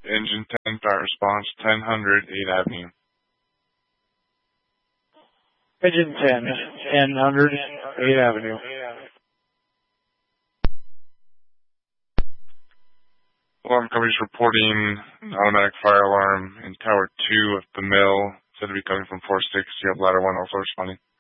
Engine 10, fire response, 1000 8th Avenue. Engine 10, 1000 8th Avenue. Alarm company's reporting automatic fire alarm in Tower 2 of the mill. Said to be coming from 460 up ladder 1, also responding.